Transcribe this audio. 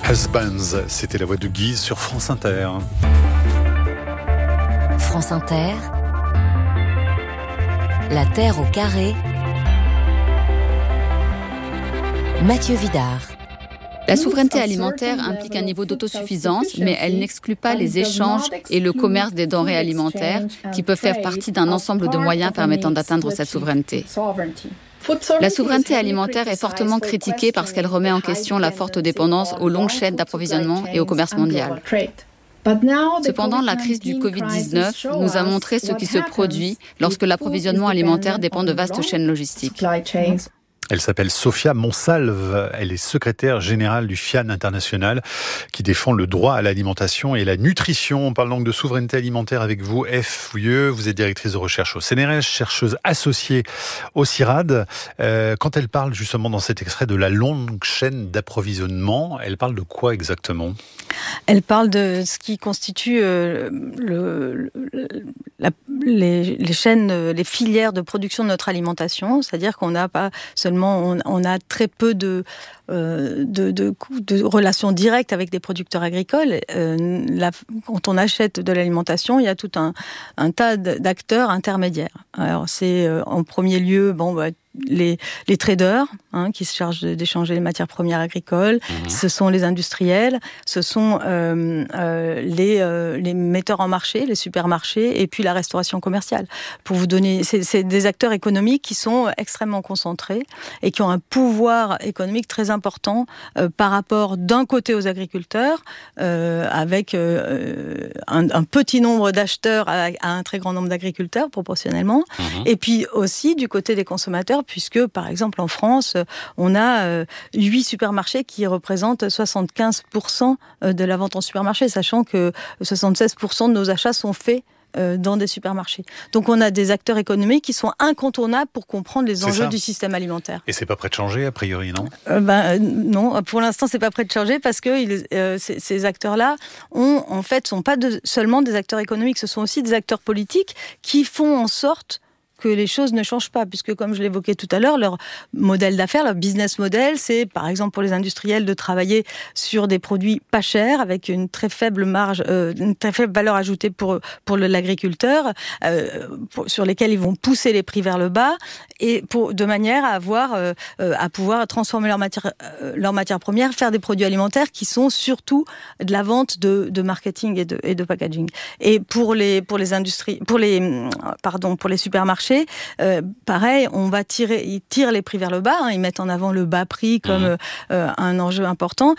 Husbands, c'était la voix de Guise sur France Inter. France Inter, la Terre au carré, Mathieu Vidard. La souveraineté alimentaire implique un niveau d'autosuffisance, mais elle n'exclut pas les échanges et le commerce des denrées alimentaires qui peuvent faire partie d'un ensemble de moyens permettant d'atteindre cette souveraineté. La souveraineté alimentaire est fortement critiquée parce qu'elle remet en question la forte dépendance aux longues chaînes d'approvisionnement et au commerce mondial. Cependant, la crise du Covid-19 nous a montré ce qui se produit lorsque l'approvisionnement alimentaire dépend de vastes chaînes logistiques. Elle s'appelle Sophia Monsalve, elle est secrétaire générale du FIAN International qui défend le droit à l'alimentation et la nutrition. On parle donc de souveraineté alimentaire avec vous, F. Fouilleux. Vous êtes directrice de recherche au CNRS, chercheuse associée au CIRAD. Quand elle parle justement dans cet extrait de la longue chaîne d'approvisionnement, elle parle de quoi exactement ? Elle parle de ce qui constitue les chaînes, les filières de production de notre alimentation, c'est-à-dire qu'on n'a pas seulement, on a très peu de relations directes avec des producteurs agricoles. Quand on achète de l'alimentation, il y a tout un tas d'acteurs intermédiaires. Alors c'est en premier lieu, les traders qui se chargent d'échanger les matières premières agricoles, ce sont les industriels, ce sont les metteurs en marché, les supermarchés et puis la restauration commerciale. Pour vous donner, c'est des acteurs économiques qui sont extrêmement concentrés et qui ont un pouvoir économique très important par rapport d'un côté aux agriculteurs avec un petit nombre d'acheteurs à un très grand nombre d'agriculteurs proportionnellement et puis aussi du côté des consommateurs puisque, par exemple, en France, on a 8 supermarchés qui représentent 75% de la vente en supermarché, sachant que 76% de nos achats sont faits dans des supermarchés. Donc on a des acteurs économiques qui sont incontournables pour comprendre les enjeux du système alimentaire. Et c'est pas prêt de changer, a priori, non ? Non, pour l'instant c'est pas prêt de changer parce que ces acteurs-là sont pas seulement des acteurs économiques, ce sont aussi des acteurs politiques qui font en sorte que les choses ne changent pas, puisque comme je l'évoquais tout à l'heure, leur modèle d'affaires, leur business model, c'est par exemple pour les industriels de travailler sur des produits pas chers, avec une très faible marge, une très faible valeur ajoutée pour l'agriculteur, sur lesquels ils vont pousser les prix vers le bas, et de manière à pouvoir transformer leurs matières premières, faire des produits alimentaires qui sont surtout de la vente de marketing et de packaging. Et pour les supermarchés, pareil, ils tirent les prix vers le bas, ils mettent en avant le bas prix comme un enjeu important.